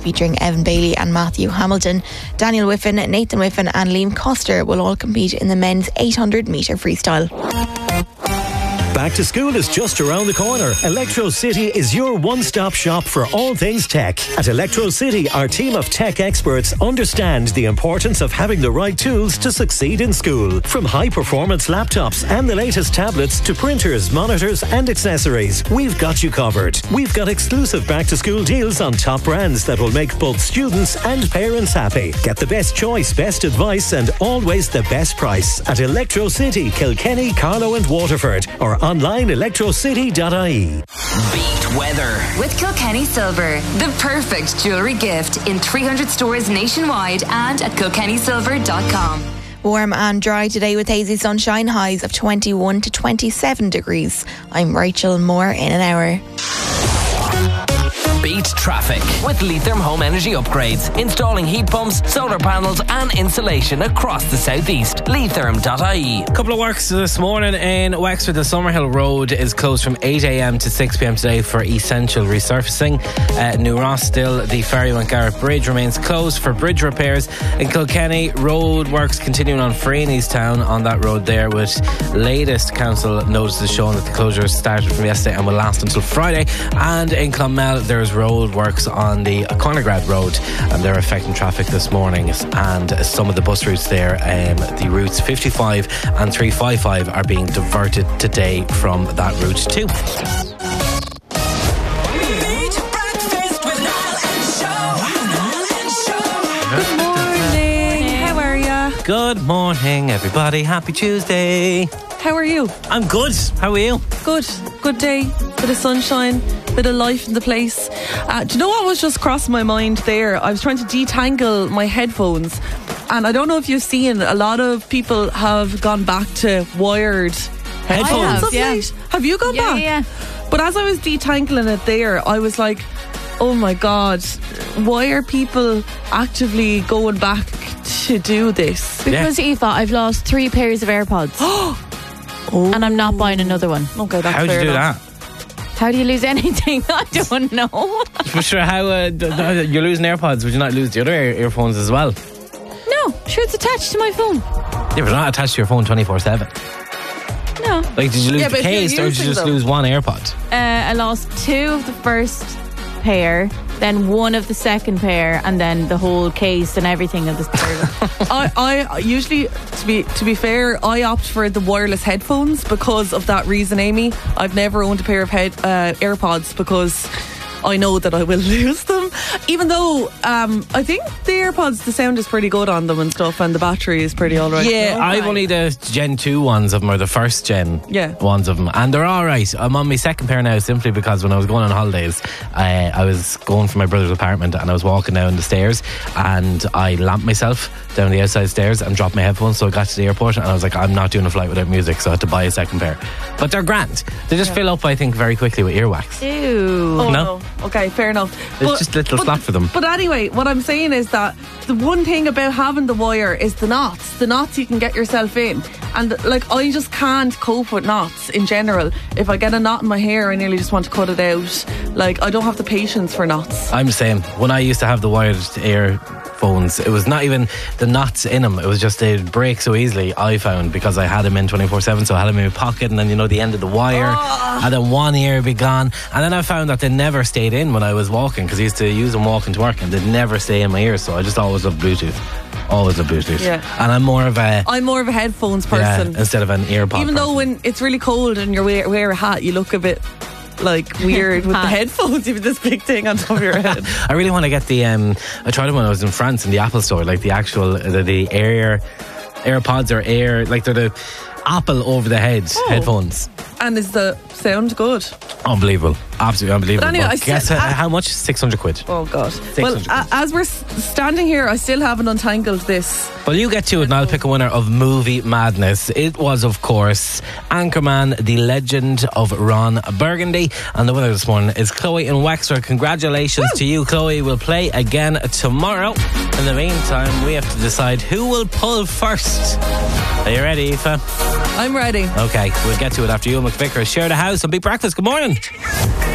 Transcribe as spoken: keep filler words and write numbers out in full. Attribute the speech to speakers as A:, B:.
A: featuring Evan Bailey and Matthew Hamilton. Daniel Whiffen, Nathan Whiffen and Liam Coster will all compete in the men's eight hundred metre freestyle.
B: Back to school is just around the corner. Electro City is your one-stop shop for all things tech. At Electro City, our team of tech experts understand the importance of having the right tools to succeed in school. From high-performance laptops and the latest tablets to printers, monitors and accessories, we've got you covered. We've got exclusive back-to-school deals on top brands that will make both students and parents happy. Get the best choice, best advice and always the best price at Electro City, Kilkenny, Carlow and Waterford, or online electro city dot I E.
C: Beat weather
D: with Kilkenny Silver, the perfect jewellery gift in three hundred stores nationwide and at kilkenny silver dot com.
A: Warm and dry today with hazy sunshine, highs of twenty-one to twenty-seven degrees. I'm Rachel Moore in an hour.
C: Beat traffic with Leitrim Home Energy Upgrades. Installing heat pumps, solar panels and insulation across the southeast. leitrim dot I E.
E: A couple of works this morning in Wexford. The Summerhill Road is closed from eight a.m. to six p.m. today for essential resurfacing. Uh, New Ross still, the Ferry Mount Garrett Bridge remains closed for bridge repairs. In Kilkenny, road works continuing on Freeney's Town on that road there, with latest council notices showing that the closure started from yesterday and will last until Friday. And in Clonmel, there's road works on the Cornergrad Road and they're affecting traffic this morning, and some of the bus routes there, um, the routes fifty-five and three fifty-five are being diverted today from that route too.
F: Good morning, how are ya?
E: Good morning everybody, happy Tuesday.
F: How are you?
E: I'm good, how are you?
F: Good, good day, bit of sunshine, bit of life in the place. Uh, do you know what was just crossing my mind there? I was trying to detangle my headphones, and I don't know if you've seen, a lot of people have gone back to wired headphones.
A: I have,
F: of
A: yeah.
F: late. Have you gone
A: Yeah,
F: back?
A: yeah.
F: But as I was detangling it there, I was like, oh my God, why are people actively going back to do this?
G: Because Aoife, I've lost three pairs of AirPods.
F: Oh.
G: And I'm not buying another one.
F: Okay, that's
E: How'd you
F: fair
E: do
F: enough.
E: that?
G: How do you lose anything? I don't know.
E: For sure, how uh, d- d- you're losing AirPods, would you not lose the other ear- earphones as well?
G: No, sure, it's attached to my phone.
E: Yeah, but they're not attached to your phone twenty-four seven.
G: No.
E: Like, did you lose
F: Yeah,
E: the
F: but if you're
E: case or did you
F: using
E: just
F: them-
E: lose one AirPod?
G: Uh, I lost two of the first pair, then one of the second pair, and then the whole case and everything of the third.
F: I, I usually, to be to be fair, I opt for the wireless headphones because of that reason, Amy. I've never owned a pair of head uh, AirPods because I know that I will lose them. Even though um, I think the AirPods, the sound is pretty good on them and stuff, and the battery is pretty alright.
E: Yeah, I've only the Gen two ones of them, or the first Gen
F: Yeah.
E: ones of them, and they're alright. I'm on my second pair now simply because when I was going on holidays, I, I was going from my brother's apartment and I was walking down the stairs and I lamped myself down the outside stairs and dropped my headphones, so I got to the airport and I was like, I'm not doing a flight without music, so I had to buy a second pair. But they're grand. They just fill up, I think, very quickly with earwax.
G: Ew.
F: Oh,
E: No?
F: no. Okay, fair enough.
E: It's just a little
F: but,
E: slot for them.
F: But anyway, what I'm saying is that the one thing about having the wire is the knots. The knots you can get yourself in. And like, I just can't cope with knots in general. If I get a knot in my hair, I nearly just want to cut it out. Like, I don't have the patience for knots.
E: I'm the same. When I used to have the wired earphones, it was not even the knots in them. It was just they'd break so easily, I found, because I had them in twenty-four seven, so I had them in my pocket, and then, you know, the end of the wire,
F: Oh.
E: and then one ear would be gone. And then I found that they never stayed in when I was walking, because I used to use them walking to work, and they'd never stay in my ears, so I just always loved Bluetooth. Always loved Bluetooth.
F: Yeah.
E: And I'm more of a...
F: I'm more of a headphones person.
E: Yeah, instead of an earpod
F: Even though
E: person.
F: when it's really cold and you wear, wear a hat, you look a bit like weird with the headphones, even this big thing on top of your head.
E: I really want to get the um I tried it when I was in France in the Apple store, like the actual the, the air AirPods or air, like they're the Apple over the head
F: Oh.
E: headphones.
F: And is the sound good?
E: Unbelievable, absolutely unbelievable.
F: But anyway,
E: But
F: I
E: guess
F: still-
E: how,
F: I-
E: how much? Six hundred quid.
F: Oh God. Well,
E: hundred
F: a- as we're s- standing here, I still haven't untangled this.
E: Well, you get to it and I'll pick a winner of Movie Madness. It was, of course, Anchorman, The Legend of Ron Burgundy. And the winner this morning is Chloe in Wexford. Congratulations Woo! to you, Chloe. We'll play again tomorrow. In the meantime, we have to decide who will pull first. Are you ready, Aoife?
F: I'm ready.
E: Okay, we'll get to it after you and McVicker share the house on Big Breakfast. Good morning.